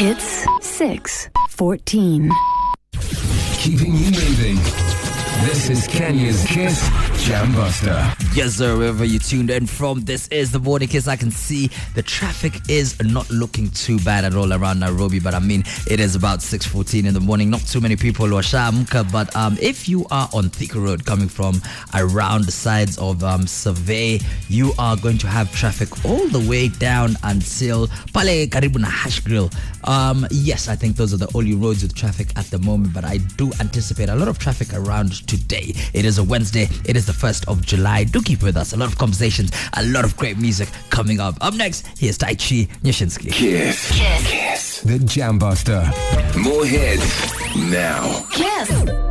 It's 6:14. Keeping you moving. This is Kenya's Kiss Jam Buster. Yes, sir, wherever you tuned in from, this is the Morning Kiss. I can see the traffic is not looking too bad at all around Nairobi, but I mean, it is about 6:14 in the morning. Not too many people washamka, but if you are on Thika Road coming from around the sides of Survey, you are going to have traffic all the way down until Pale Karibu na Hash Grill. Yes, I think those are the only roads with traffic at the moment, but I do anticipate a lot of traffic around today. It is a Wednesday. It is the 1st of July. Do keep with us. A lot of conversations, a lot of great music coming up. Up next, here's Tai Chi Nyashinsky. Kiss. The Jam Buster. More hits now. Kiss.